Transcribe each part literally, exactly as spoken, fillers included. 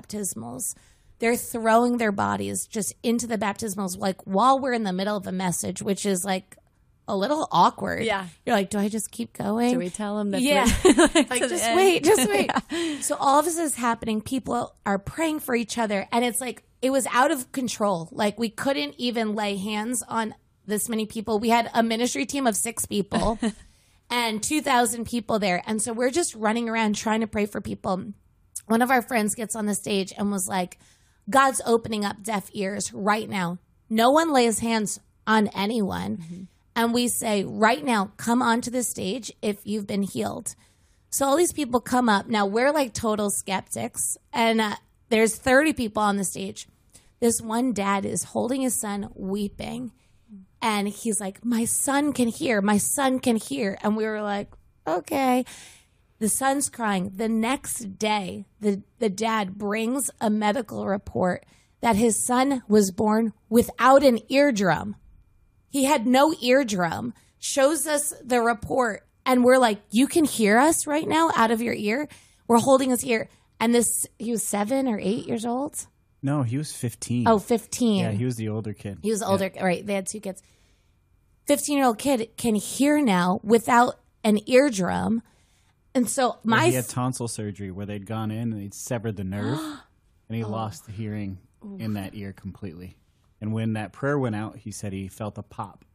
baptismals. They're throwing their bodies just into the baptismals, like while we're in the middle of a message, which is like a little awkward. Yeah. You're like, do I just keep going? Do we tell them that? Yeah. like, like, just end? wait, just wait. Yeah. So all of this is happening. People are praying for each other. And it's like, it was out of control. Like we couldn't even lay hands on this many people. We had a ministry team of six people and two thousand people there. And so we're just running around trying to pray for people. One of our friends gets on the stage and was like, God's opening up deaf ears right now. No one lays hands on anyone. Mm-hmm. And we say, right now, come onto the stage if you've been healed. So all these people come up. Now, we're like total skeptics. And uh, there's thirty people on the stage. This one dad is holding his son, weeping. And he's like, my son can hear. My son can hear. And we were like, okay. The son's crying. The next day, the, the dad brings a medical report that his son was born without an eardrum. He had no eardrum, shows us the report, and we're like, you can hear us right now out of your ear? We're holding his ear. And this, he was seven or eight years old? No, he was fifteen. Oh, fifteen. Yeah, he was the older kid. He was older. Yeah. Right, they had two kids. fifteen-year-old kid can hear now without an eardrum. And so my... Well, he had tonsil surgery where they'd gone in and they'd severed the nerve, and he oh. lost the hearing Ooh. in that ear completely. And when that prayer went out, he said he felt a pop,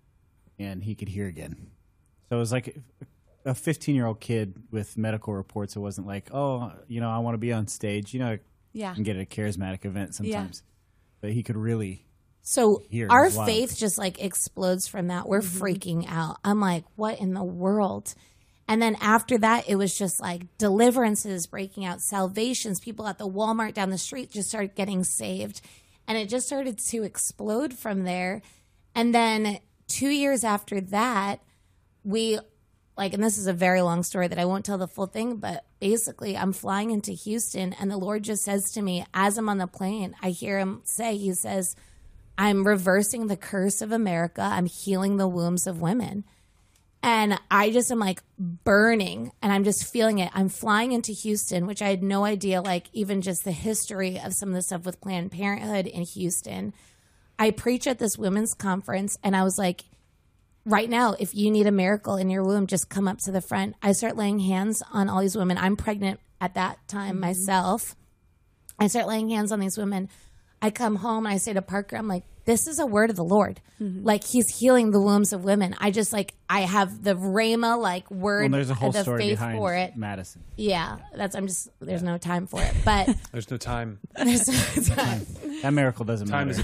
and he could hear again. So it was like a fifteen-year-old kid with medical reports. It wasn't like, oh, you know, I want to be on stage. You know, yeah. you can get at a charismatic event sometimes. Yeah. But he could really So hear. Our faith just, like, explodes from that. We're mm-hmm. freaking out. I'm like, what in the world? And then after that, it was just like deliverances breaking out, salvations. People at the Walmart down the street just started getting saved. And it just started to explode from there. And then two years after that, we, like, and this is a very long story that I won't tell the full thing, but basically I'm flying into Houston and the Lord just says to me, as I'm on the plane, I hear him say, he says, I'm reversing the curse of America. I'm healing the wombs of women. And I just am like burning and I'm just feeling it. I'm flying into Houston, which I had no idea, like even just the history of some of the stuff with Planned Parenthood in Houston. I preach at this women's conference and I was like, right now, if you need a miracle in your womb, just come up to the front. I start laying hands on all these women. I'm pregnant at that time mm-hmm. myself. I start laying hands on these women. I come home and I say to Parker, I'm like, this is a word of the Lord. Mm-hmm. Like he's healing the wombs of women. I just like, I have the Rhema like word, well, there's a whole the story faith behind for it. Madison. Yeah, that's, I'm just, there's yeah. no time for it, but. There's no time. There's no time. That miracle doesn't time matter. Is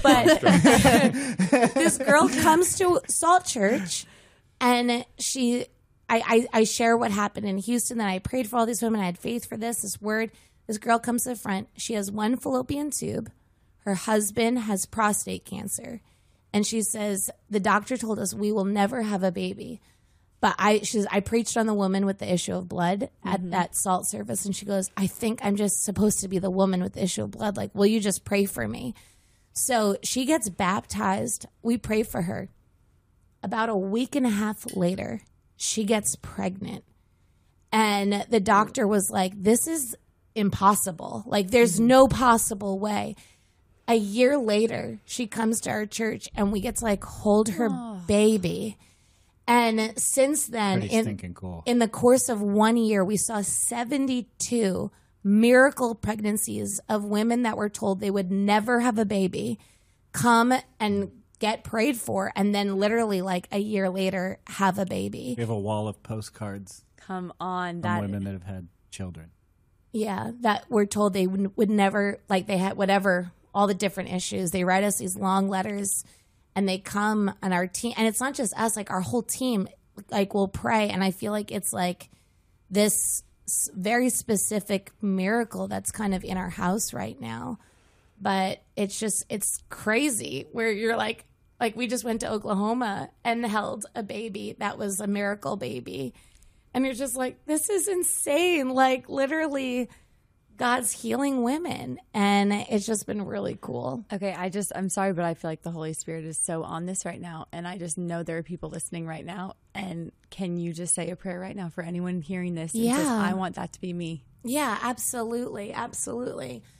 but this girl comes to Salt Church and she, I, I, I share what happened in Houston, that I prayed for all these women. I had faith for this, this word. This girl comes to the front. She has one fallopian tube. Her husband has prostate cancer. And she says, the doctor told us we will never have a baby. But I she says, I preached on the woman with the issue of blood at mm-hmm. that salt service. And she goes, I think I'm just supposed to be the woman with the issue of blood. Like, will you just pray for me? So she gets baptized. We pray for her. About a week and a half later, she gets pregnant. And the doctor was like, this is impossible. Like, there's mm-hmm. no possible way. A year later, she comes to our church and we get to like hold her oh. baby. And since then, in, cool. in the course of one year, we saw seventy-two miracle pregnancies of women that were told they would never have a baby come and get prayed for. And then literally like a year later, have a baby. We have a wall of postcards. Come on. From that women that have had children. Yeah, that were told they would, would never, like they had whatever, all the different issues. They write us these long letters and they come on our team. And it's not just us, like our whole team, like will pray. And I feel like it's like this very specific miracle that's kind of in our house right now. But it's just, it's crazy where you're like, like we just went to Oklahoma and held a baby that was a miracle baby. And you're just like, this is insane. Like literally God's healing women. And it's just been really cool. Okay, I just, I'm sorry, but I feel like the Holy Spirit is so on this right now. And I just know there are people listening right now. And can you just say a prayer right now for anyone hearing this? Yeah. Says, I want that to be me. Yeah, absolutely. Absolutely.